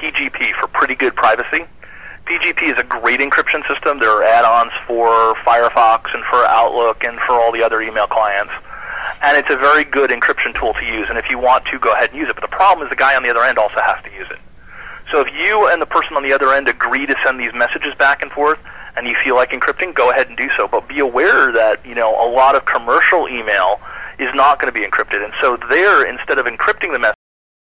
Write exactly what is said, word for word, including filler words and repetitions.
P G P for pretty good privacy. P G P is a great encryption system. There are add-ons for Firefox and for Outlook and for all the other email clients. And it's a very good encryption tool to use. And if you want to, go ahead and use it. But the problem is the guy on the other end also has to use it. So if you and the person on the other end agree to send these messages back and forth, and you feel like encrypting, go ahead and do so. But be aware that, you know, a lot of commercial email is not going to be encrypted. And so there, instead of encrypting the message,